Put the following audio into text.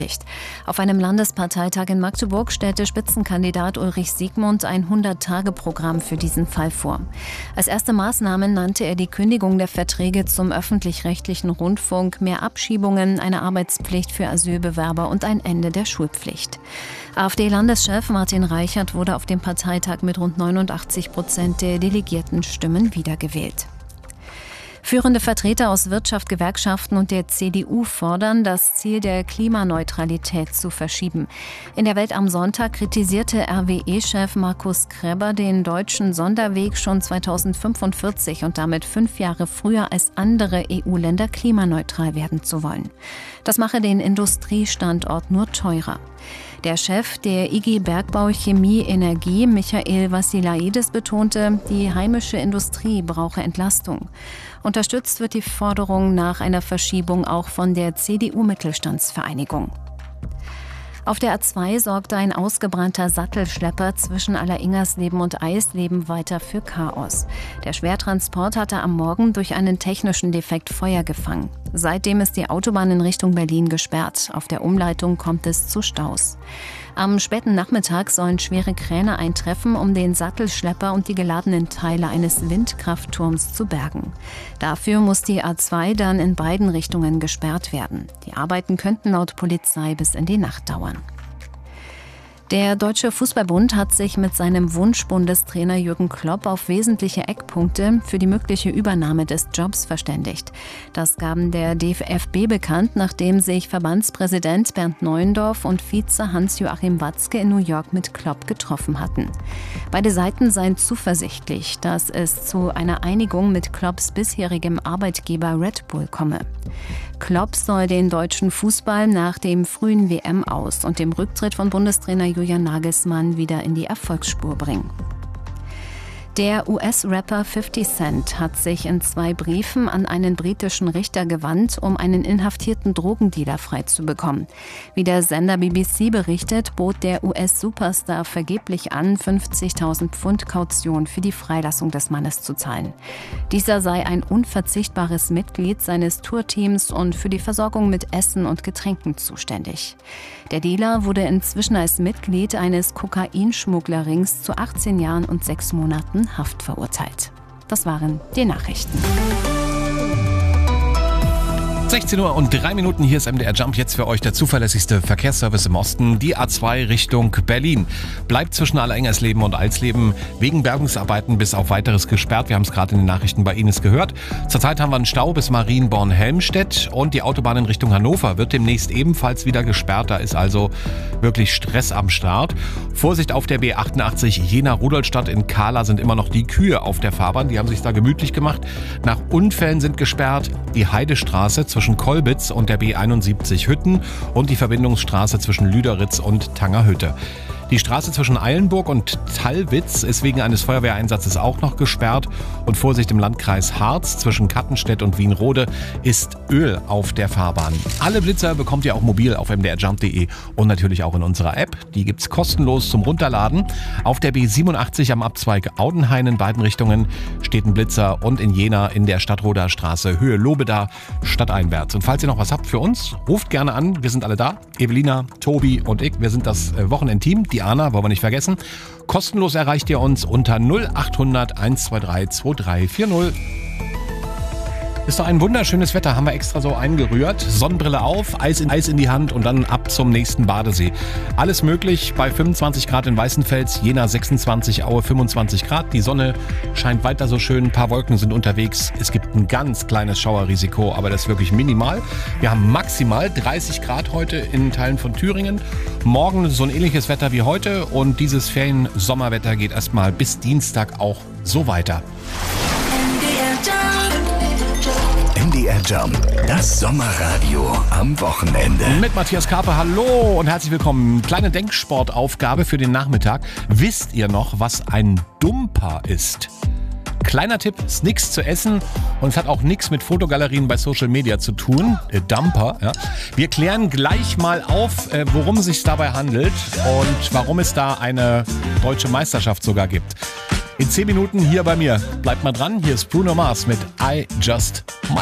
Auf einem Landesparteitag in Magdeburg stellte Spitzenkandidat Ulrich Siegmund ein 100-Tage-Programm für diesen Fall vor. Als erste Maßnahmen nannte er die Kündigung der Verträge zum öffentlich-rechtlichen Rundfunk, mehr Abschiebungen, eine Arbeitspflicht für Asylbewerber und ein Ende der Schulpflicht. AfD-Landeschef Martin Reichert wurde auf dem Parteitag mit rund 89% der Delegiertenstimmen wiedergewählt. Führende Vertreter aus Wirtschaft, Gewerkschaften und der CDU fordern, das Ziel der Klimaneutralität zu verschieben. In der Welt am Sonntag kritisierte RWE-Chef Markus Krebber den deutschen Sonderweg, schon 2045 und damit 5 Jahre früher als andere EU-Länder klimaneutral werden zu wollen. Das mache den Industriestandort nur teurer. Der Chef der IG Bergbau Chemie Energie, Michael Vassilaidis, betonte, die heimische Industrie brauche Entlastung. Unterstützt wird die Forderung nach einer Verschiebung auch von der CDU-Mittelstandsvereinigung. Auf der A2 sorgte ein ausgebrannter Sattelschlepper zwischen Alleringersleben und Eisleben weiter für Chaos. Der Schwertransport hatte am Morgen durch einen technischen Defekt Feuer gefangen. Seitdem ist die Autobahn in Richtung Berlin gesperrt. Auf der Umleitung kommt es zu Staus. Am späten Nachmittag sollen schwere Kräne eintreffen, um den Sattelschlepper und die geladenen Teile eines Windkraftturms zu bergen. Dafür muss die A2 dann in beiden Richtungen gesperrt werden. Die Arbeiten könnten laut Polizei bis in die Nacht dauern. Der Deutsche Fußballbund hat sich mit seinem Wunschbundestrainer Jürgen Klopp auf wesentliche Eckpunkte für die mögliche Übernahme des Jobs verständigt. Das gaben der DFB bekannt, nachdem sich Verbandspräsident Bernd Neuendorf und Vize Hans-Joachim Watzke in New York mit Klopp getroffen hatten. Beide Seiten seien zuversichtlich, dass es zu einer Einigung mit Klopps bisherigem Arbeitgeber Red Bull komme. Klopp soll den deutschen Fußball nach dem frühen WM-Aus und dem Rücktritt von Bundestrainer Julian Nagelsmann wieder in die Erfolgsspur bringen. Der US-Rapper 50 Cent hat sich in 2 Briefen an einen britischen Richter gewandt, um einen inhaftierten Drogendealer freizubekommen. Wie der Sender BBC berichtet, bot der US-Superstar vergeblich an, 50.000 Pfund Kaution für die Freilassung des Mannes zu zahlen. Dieser sei ein unverzichtbares Mitglied seines Tourteams und für die Versorgung mit Essen und Getränken zuständig. Der Dealer wurde inzwischen als Mitglied eines Kokainschmugglerrings zu 18 Jahren und 6 Monaten Haft verurteilt. Das waren die Nachrichten. 16:03 hier ist MDR Jump, jetzt für euch der zuverlässigste Verkehrsservice im Osten. Die A2 Richtung Berlin bleibt zwischen Alleringersleben und Eisleben wegen Bergungsarbeiten bis auf weiteres gesperrt. Wir haben es gerade in den Nachrichten bei Ines gehört. Zurzeit haben wir einen Stau bis Marienborn-Helmstedt und die Autobahn in Richtung Hannover wird demnächst ebenfalls wieder gesperrt. Da ist also wirklich Stress am Start. Vorsicht auf der B88 Jena-Rudolstadt in Kahla sind immer noch die Kühe auf der Fahrbahn. Die haben sich da gemütlich gemacht. Nach Unfällen sind gesperrt die Heidestraße zwischen Kolbitz und der B71 Hütten und die Verbindungsstraße zwischen Lüderitz und Tangerhütte. Die Straße zwischen Eilenburg und Tallwitz ist wegen eines Feuerwehreinsatzes auch noch gesperrt. Und Vorsicht im Landkreis Harz zwischen Kattenstedt und Wienrode ist Öl auf der Fahrbahn. Alle Blitzer bekommt ihr auch mobil auf mdrjump.de und natürlich auch in unserer App. Die gibt's kostenlos zum Runterladen. Auf der B87 am Abzweig Audenhain in beiden Richtungen steht ein Blitzer und in Jena in der Stadtroder Straße Höhe Lobeda stadteinwärts. Und falls ihr noch was habt für uns, ruft gerne an. Wir sind alle da. Evelina, Tobi und ich. Wir sind das Wochenendteam. Diana, wollen wir nicht vergessen. Kostenlos erreicht ihr uns unter 0800 123 2340. Ist doch ein wunderschönes Wetter, haben wir extra so eingerührt. Sonnenbrille auf, Eis in die Hand und dann ab zum nächsten Badesee. Alles möglich bei 25 Grad in Weißenfels, Jena 26, Aue 25 Grad. Die Sonne scheint weiter so schön, ein paar Wolken sind unterwegs. Es gibt ein ganz kleines Schauerrisiko, aber das ist wirklich minimal. Wir haben maximal 30 Grad heute in Teilen von Thüringen. Morgen so ein ähnliches Wetter wie heute und dieses Ferien-Sommerwetter geht erstmal bis Dienstag auch so weiter. MDR Jump, das Sommerradio am Wochenende. Mit Matthias Karpe, hallo und herzlich willkommen. Kleine Denksportaufgabe für den Nachmittag. Wisst ihr noch, was ein Dumper ist? Kleiner Tipp, ist nichts zu essen und es hat auch nichts mit Fotogalerien bei Social Media zu tun. Dumper, ja. Wir klären gleich mal auf, worum es sich dabei handelt und warum es da eine deutsche Meisterschaft sogar gibt. In 10 Minuten hier bei mir. Bleibt mal dran, hier ist Bruno Mars mit I Just Might.